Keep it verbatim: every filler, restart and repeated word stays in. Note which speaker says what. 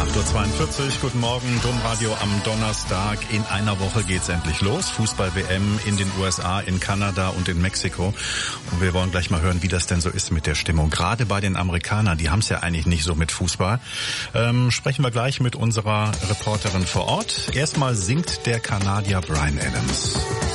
Speaker 1: acht Uhr zweiundvierzig, guten Morgen, Domradio am Donnerstag. In einer Woche geht's endlich los. Fußball-W M in den U S A, in Kanada und in Mexiko. Und wir wollen gleich mal hören, wie das denn so ist mit der Stimmung. Gerade bei den Amerikanern, die haben es ja eigentlich nicht so mit Fußball. Ähm, sprechen wir gleich mit unserer Reporterin vor Ort. Erstmal singt der Kanadier Bryan Adams.